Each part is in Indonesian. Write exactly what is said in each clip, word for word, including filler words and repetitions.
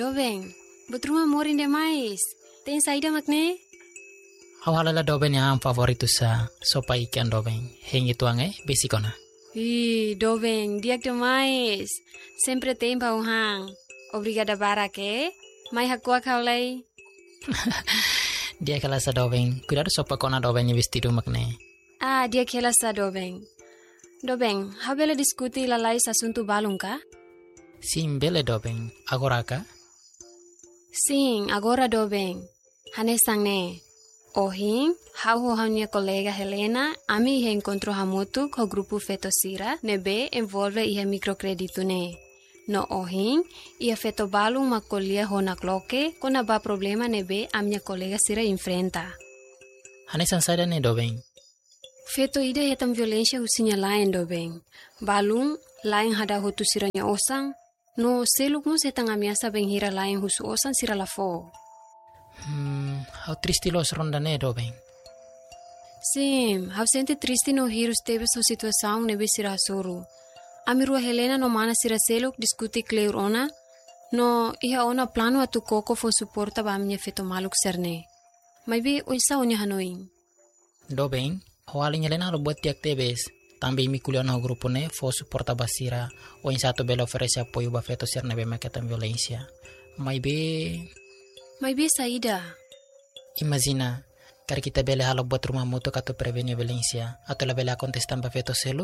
Dobeng, betruma morin demais. Tem saída makne? Hau halala Dobeng yang favoritu sa sopa ikan Dobeng. Hengi tuange besikona. Ih, Dobeng, diak demais. Sempre tem pauhang. Obrigada barake. Mai hakua kaulay. Dia kala sa Dobeng. Cuidado sopa kona Dobeng vestido makne. Ah, dia kela sa Dobeng. Dobeng, hau bela diskuti lalai asunto balung ka? Sim, bele Dobeng. Agora ka? Sim, agora Dobeng. Hanesang ne. Ohing, hau ho minha colega Helena, ami he encontrou hamutu com o grupo Fetosira, nebe envolve ia microcredito ne. No ohing, ia feto balung macolia ho na cloque, con aba problema nebe a minha colega Sira enfrenta. Hanesan sada ne Dobeng. Feto ida hetam violência usinya lain Dobeng. Balung, lain hada hotu siranya osang, no seluk mo setang amiasa benghira lain husu osang sira lafo. Hmm, hau triste los ronda ne Dobeng. Sim, hau sente triste no hirus tebe so situação nebe sira suru. Amirua Helena no mana sira seluk diskuti kleur ona, no iha ona plano atu koko fo suporta ba minha feto maluk serne. Mai be oisa onya hanoin. Dobeng, hau alin Helena lo buat tiak tebes. Tambi mi kuliah no grupo ne fo suporta basira o in satu bela oferece apoio ba feto ser nebe maketan violência. Mai be Mai be saída. Imagina, kar kita bela halo buat rumah mutu katu prevenir violência atau la bela contestan ba feto selu?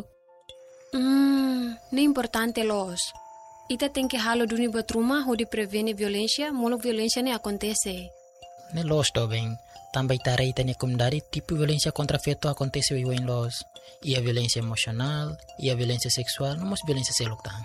Hmm, ne importante los. Ita tem que halo duni buat rumah ho di prevenir violência, molo violência ne acontece. Ne los Dobeng. Também tarei tanya kumdari tipo violência contra feto acontece o em los. Ia violência emocional, ia violência sexual, não mas violência seluktan.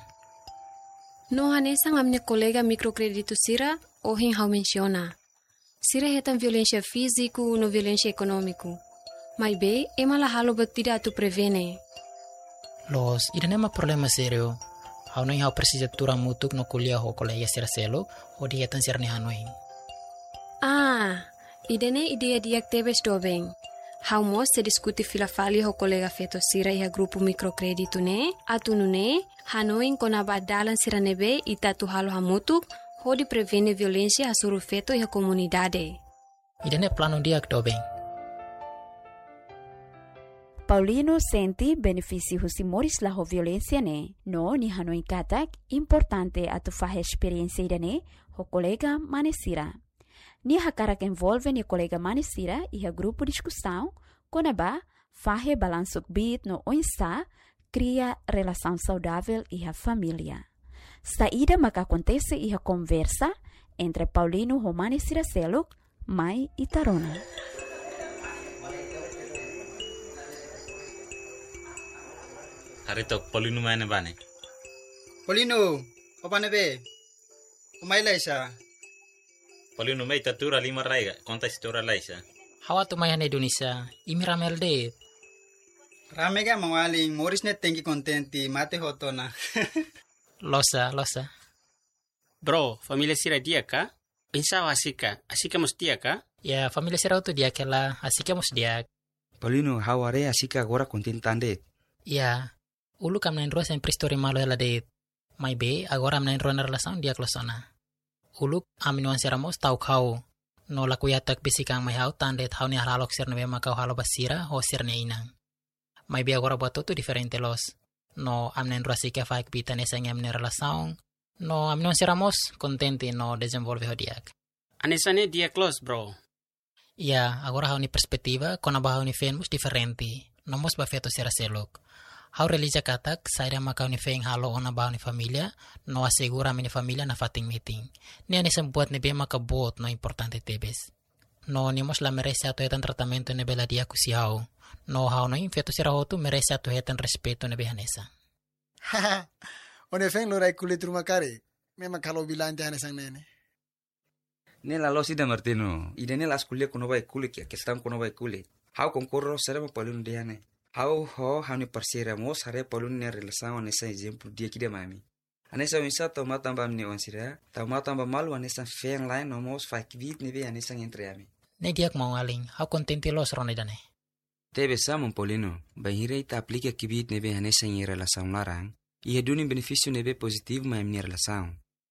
No hanesang a minha colega microcredito Sira, ohin hau menciona. Sira hetam violência físico no violência econômico. Mas be, ema la halo batida tu prevene. Los, ida nema problema serio. Hau no hau precisa tura mutuk no kuliah ho colega Sira selo, ho di hetan sirne hanoin. Ah, idene ideia diak tebes Dobeng. Hau mos se diskuti filafali ho colega feto Sira iha grupo microcredito ne, atunu ne, hanoin kona badalan Sira nebe ita tu halo hamutuk, ho di prevene violência hasuru feto iha comunidade. Idene plano diak Dobeng. Paulino senti benefício husimores la ho violência ne, no ni hanoin katak importante atu fahe experiência idane ho colega manesira. Ni hakarak envolve ni colega manesira e a grupo discussão, konaba fahe balansuk bit no oinsa, cria relação saudável e a família. Saída maka acontece e a conversa entre Paulino ho manesira seluk, mai e tarona. Harito Paulino mana bane? Paulino, apa nebe? Umay laisa. Paulino mai tatura lima raiga, konta istora laisa. Hawa tu mayan Indonesia, imi ramel de. Rame ga mawaling, moris net tengi kontenti, mate hoto na. Losa, losa. Bro, familia Sira dia ka? Pensava asika, asika mos dia ka? Ya, familia Sira tu dia kela, asika mos dia. Paulino, haware asika agora contentande. Ya, ulu kam nain ruas en pristori malo ela de. Mai be, agora am nain ruas na relação dia klosona. Ulu aminuan siramos tau kau. No la kuyatak bisikang may hau tandet hau ni halalok sir nebe makau halo basira ho sir ne inang. May be agora buat tu diferente los. No am nain ruas ika faik bitan esa ngam ne relação. No aminuan siramos contente no desenvolve ho diak. Anesane dia close, bro. Ya, agora hau ni perspectiva kona ba hau ni fenmus diferente. No mos ba feto sira selok. Hau relija katak, saira makau ni feng halo ona ba ni familia, no asegura mi familia na fating meeting. Ni ani sembuat ni be makabot no importante tebes. No ni mos la merece ato hetan tratamento ni bela dia kusi hau. No hau no infeto sira hotu merece ato hetan respeto ni behanesa. Haha, one feng lo rai kulit rumah kare. Memang kalau bilang jangan sang nene. Nela lo sida Martino, ide nela askulia kuno bai kulit ya, kestam kuno bai kulit. Hau konkurro serema Paulino diane. Hau ho hani parsira mos hare Paulino ne relação nessa exemplo dia que mami. Anessa winsa toma tamba mne onsira, toma tamba malu anessa feng lain no mos fak vit nebe anessa entre ami. Ne diak mau aling, hau contente los ronde dane. Tebe samon Paulino, bahire ita aplica kibit nebe anessa em relação larang, e redune benefício nebe positivo ma mne relação.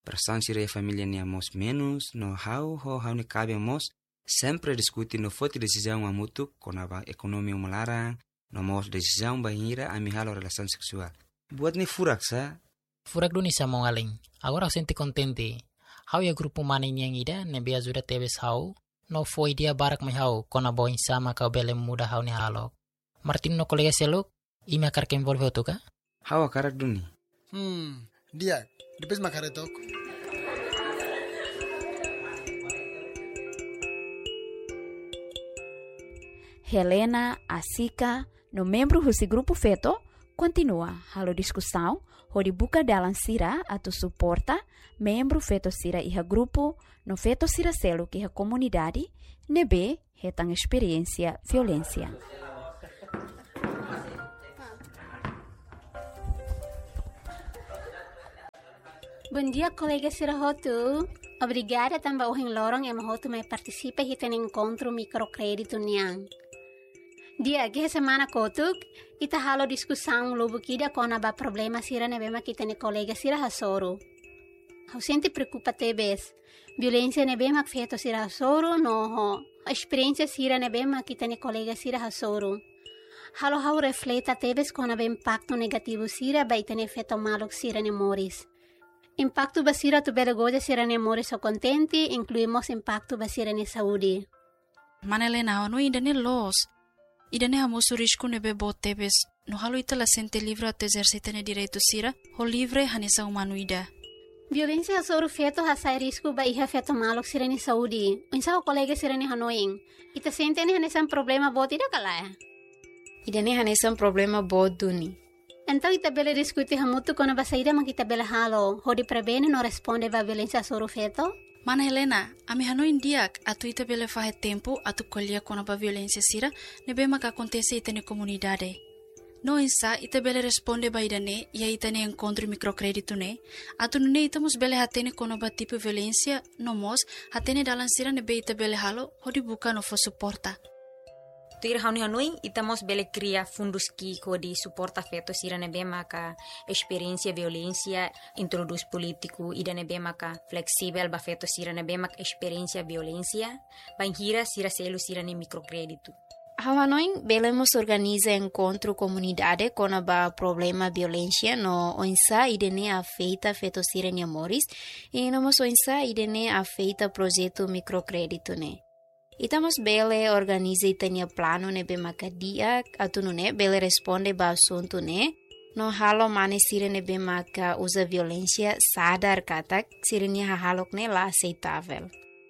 Pressão sira família nia mos menos, no hau ho hau ni cabe mos, sempre discutir no foto decisão a mutu, konaba ekonomi melarang, no mos decisão bahira ami halo relação seksual. Buat ni furak sa? Furak duni sa mong aling. Agora eu senti contente. Hau ya grupo maning yang ida, nebe ajuda tebes hau, no foi dia barak mai hau, kona boin sama kau bele muda hau ni halo. Martin no kolega seluk, ime akar ke envolve otu ka? Hau akarak duni. Hmm, dia, depois makaretok. Helena, Asika, no membro desse grupo feto, continua a discussão, onde buka dalam sira atau suporta membro feto sira iha grupo, no feto sira selo que a comunidade, nebe retang experiência violência. Bom dia, colega Sira Rotu. Obrigada também ao Lorong e Mahotu me participa e tem encontro microcrédito niang. Dia que semana kotuk ita halo discussão lobo kida kona ba problema sira nebema kita ne colega sira hasoro. Hau sente preocupa tebes. Violência nebema feito sira hasoro no ho. A experiência sira nebema kita ne colega sira hasoro. Halo hau refleta tebes kona ba impacto negativo sira ba ita ne feito malo sira ne moris. Impacto basira tu bela goja sira ne moris o contenti, incluímos impacto basira ne saúde. Manelena, no ainda ne los. Idane hamosu risco nebe botebes, no halo ita la sente livre ato exercitane direito sira, ho livre hanesa humanoida. Violência hasoro feto hasai risco ba iha feto malo sira ne saúde. Unsa o colega sira ne hanoing. Ita sente ne hanesa problema bot ida kalaya. Idane hanesa problema bot duni. Então ita bela discutir hamutu kono ba saída man kita bela halo, ho di prevene no responde ba violência hasoro feto. Mana Helena, ami hanoin diak atu ita bele fahe tempo atu kolia kona ba violência sira nebe maka acontece ita ne comunidade. No insa ita bele responde ba idane ia ita ne encontro microcrédito ne atu nune ita mos bele hatene kona ba tipo violência no mos hatene dalan sira nebe ita bele halo hodi buka no fo suporta. Tuir hauni hanoi itamos bele cria fundos ki kodi suporta feto sira nebe maka experiência violência introduz político ida nebe maka flexível ba feto sira nebe maka experiência violência banhira sira selo sira ne microcrédito. Hanoi belemos organiza encontro comunidade com a problema violência no onsa idene afeita feto sira ne amores e namos onsa idene afeita projeto microcrédito ne. Itamos bele organiza itania plano nebe makadia atu ne bele responde ba assunto ne no halo mane sire nebe maka usa violência sadar katak sirenia halok ne la aceitável.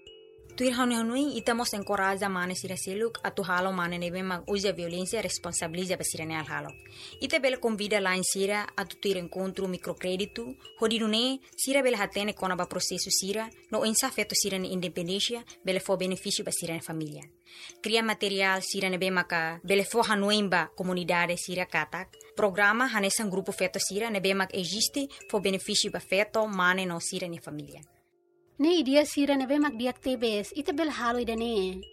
Tuir hauni hanui itamos encoraja mane sira seluk atu halo mane nebe mak usa violência responsabiliza ba sirene al halo. Ita bele convida lá em sira atu tuir encontro microcrédito hodinu ne sira bele hatene kona ba processo sira no insa feto sira ne independência bele fo benefício ba sira ne família. Cria material sira nebe maka bele fo hanui ba comunidade sira katak. Programa hanesan grupo feto sira nebe mak existe fo benefício ba feto mane no sira ne família. Ne idia sira nebe mak diak tebes, ita bel halo idane.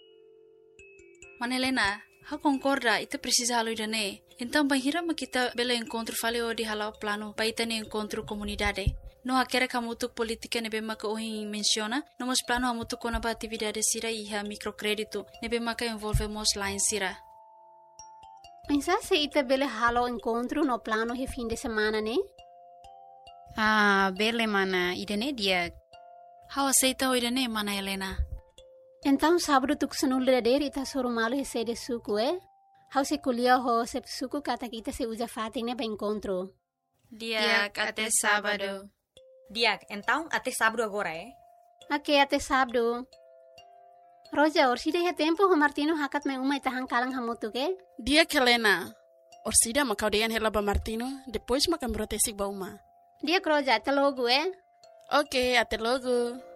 Manelena, ha concorda, ita precisa halo idane. Então banhira ma kita bela encontro fale o di halau plano, pa ita ne encontro comunidade. No hakera kamutuk politika nebe maka ohi menciona, nomos plano hamutuk kona ba atividade sira iha microcrédito, nebe maka envolvemos lá em sira. Pensa se ita bele halo encontro no plano he fim de semana, ne? Ah, bele mana, idane dia. How aceita o idane, mana Helena? Então sábado tu kusanul dader ita soro malo he sede suku, eh? How se kulia ho se suku kata kita se usa fatine ba encontro. Diak, até sábado. Diak, então até sábado agora, eh? Ok, até sábado. Roja, orsida he tempo ho Martino hakat me uma ita hangkalang hamutu ke? Diak, Helena. Orsida makaudean hela ba Martino, depois makam brotesik ba uma. Diak, Roja, até logo, eh? Ok, até logo.